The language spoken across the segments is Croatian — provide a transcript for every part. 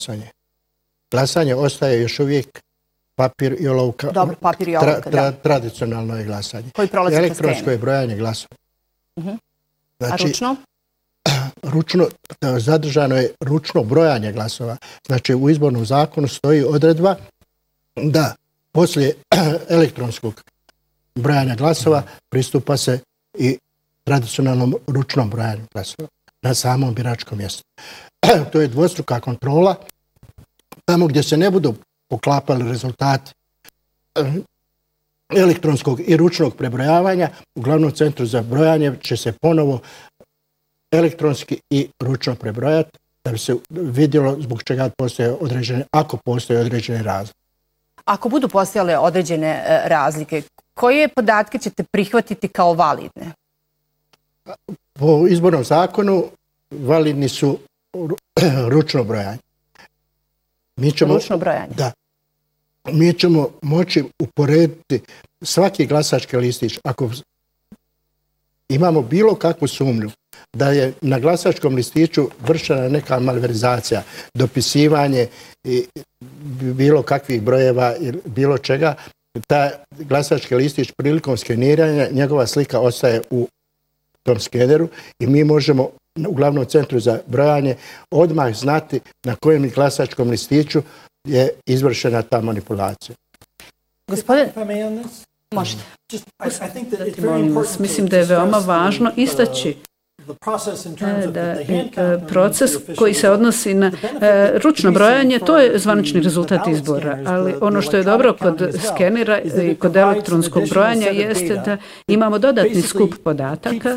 glasanje. Glasanje ostaje još uvijek papir i olovka. Dobro, papir i olovka, da. Tradicionalno je glasanje. Koji prolazi kroz elektronsko je brojanje glasova. Znači, a ručno? Ručno, zadržano je ručno brojanje glasova. Znači, u izbornom zakonu stoji odredba da poslije elektronskog brojanja glasova pristupa se i tradicionalnom ručnom brojanju glasova na samom biračkom mjestu. To je dvostruka kontrola. Tamo gdje se ne budu poklapali rezultati elektronskog i ručnog prebrojavanja, u glavnom centru za brojanje će se ponovo elektronski i ručno prebrojati da bi se vidjelo zbog čega postoje određene, ako postoje određene razlike. Ako budu postojale određene razlike, koje podatke ćete prihvatiti kao validne? Po izbornom zakonu validni su ručno brojanje. Ručno brojanje? Da. Mi ćemo moći uporediti svaki glasački listić. Ako imamo bilo kakvu sumnju da je na glasačkom listiću vršena neka malverzacija, dopisivanje i bilo kakvih brojeva ili bilo čega, taj glasački listić prilikom skeniranja, njegova slika ostaje u tom skeneru i mi možemo u glavnom centru za brojanje odmah znati na kojem glasačkom listiću je izvršena ta manipulacija. Gospodin, možete. Mislim da je veoma važno istaći da proces koji se odnosi na ručno brojanje, to je zvanični rezultat izbora, ali ono što je dobro kod skenera i kod elektronskog brojanja jeste da imamo dodatni skup podataka,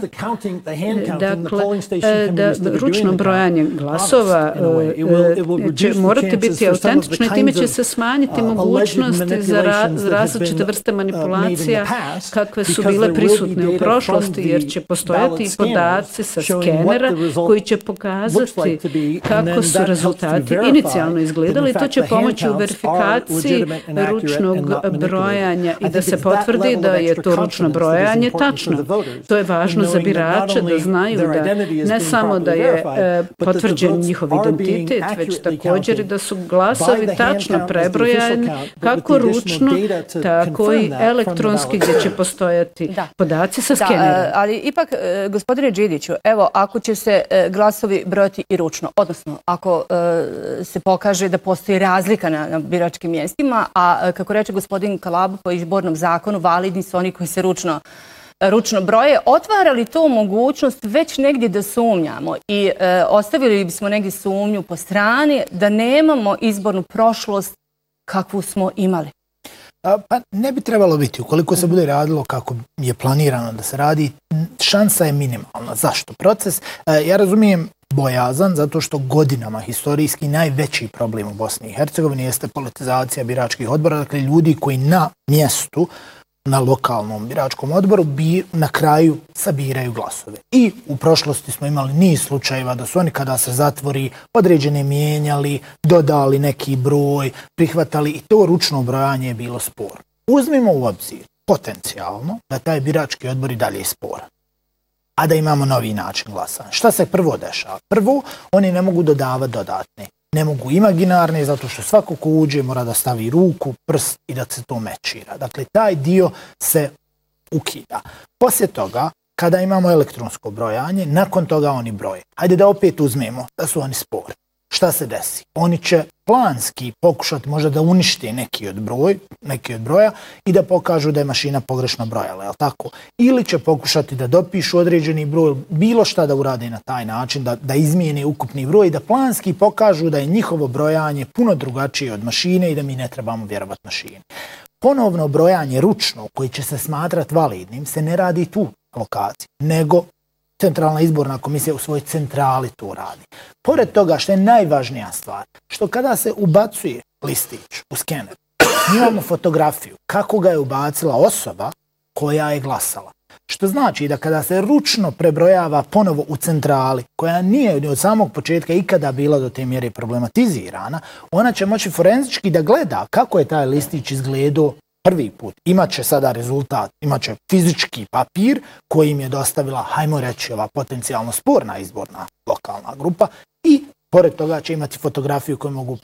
dakle, da ručno brojanje glasova će morati biti autentično i time će se smanjiti mogućnosti za različite vrste manipulacija kakve su bile prisutne u prošlosti, jer će postojati podaci sa skenera koji će pokazati kako su rezultati inicijalno izgledali. To će pomoći u verifikaciji ručnog brojanja i da se potvrdi da je to ručno brojanje tačno. To je važno za birače da znaju da ne samo da je potvrđen njihov identitet, već također i da su glasovi tačno prebrojani kako ručno, tako i elektronski gdje će postojati podaci sa skenera. Ali ipak, gospodine Đidiću, evo, ako će se glasovi brojati i ručno, odnosno ako se pokaže da postoji razlika na biračkim mjestima, a kako reče gospodin Kalaba, po izbornom zakonu validni su oni koji se ručno broje, otvara li to mogućnost već negdje da sumnjamo i ostavili bismo negdje sumnju po strani da nemamo izbornu prošlost kakvu smo imali? Pa ne bi trebalo biti. Ukoliko se bude radilo kako je planirano da se radi, šansa je minimalna. Zašto? Proces, ja razumijem bojazan, zato što godinama historijski najveći problem u Bosni i Hercegovini jeste politizacija biračkih odbora, dakle ljudi koji na mjestu, na lokalnom biračkom odboru na kraju sabiraju glasove. I u prošlosti smo imali niz slučajeva da su oni kada se zatvori određene mijenjali, dodali neki broj, prihvatali i to ručno brojanje je bilo spor. Uzmimo u obzir potencijalno da taj birački odbor i dalje je sporan, a da imamo novi način glasanja. Šta se prvo dešava? Prvo, oni ne mogu dodavati dodatne. Ne mogu imaginarne, zato što svako ko uđe mora da stavi ruku, prst i da se to mečira. Dakle, taj dio se ukida. Poslije toga, kada imamo elektronsko brojanje, nakon toga oni broje. Hajde da opet uzmemo da su oni spori. Šta se desi? Oni će planski pokušati možda da unište neki od broja i da pokažu da je mašina pogrešno brojala, je li tako? Ili će pokušati da dopišu određeni broj, bilo šta da urade na taj način, da izmijene ukupni broj i da planski pokažu da je njihovo brojanje puno drugačije od mašine i da mi ne trebamo vjerovati mašini. Ponovno brojanje ručno, koji će se smatrati validnim, se ne radi tu lokaciji, nego Centralna izborna komisija u svojoj centrali to radi. Pored toga, što je najvažnija stvar, što kada se ubacuje listić u skener, imamo fotografiju kako ga je ubacila osoba koja je glasala. Što znači da kada se ručno prebrojava ponovo u centrali, koja nije od samog početka ikada bila do te mjere problematizirana, ona će moći forenzički da gleda kako je taj listić izgledao prvi put. Imaće sada rezultat, imaće fizički papir koji im je dostavila, hajmo reći, ova potencijalno sporna izborna lokalna grupa i pored toga će imati fotografiju koju mogu